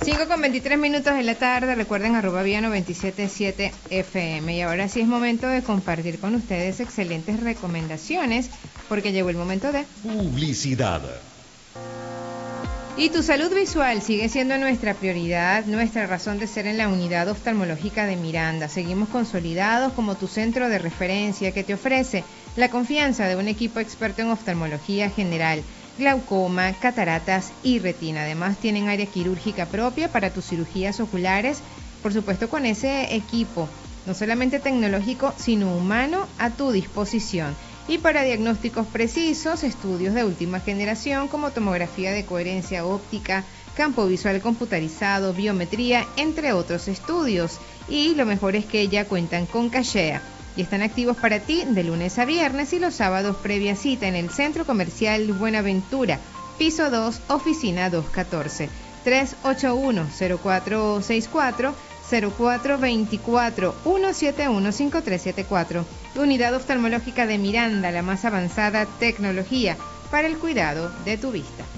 5:23 de la tarde, recuerden @Vía977FM. Y ahora sí es momento de compartir con ustedes excelentes recomendaciones, porque llegó el momento de publicidad. Y tu salud visual sigue siendo nuestra prioridad, nuestra razón de ser en la unidad oftalmológica de Miranda. Seguimos consolidados como tu centro de referencia que te ofrece la confianza de un equipo experto en oftalmología general, glaucoma, cataratas y retina. Además tienen área quirúrgica propia para tus cirugías oculares, por supuesto con ese equipo, no solamente tecnológico, sino humano a tu disposición. Y para diagnósticos precisos, estudios de última generación como tomografía de coherencia óptica, campo visual computarizado, biometría, entre otros estudios. Y lo mejor es que ya cuentan con cachea y están activos para ti de lunes a viernes y los sábados previa cita en el Centro Comercial Buenaventura, piso 2, oficina 214, 381-0464, 0424-171-5374. Unidad oftalmológica de Miranda, la más avanzada tecnología para el cuidado de tu vista.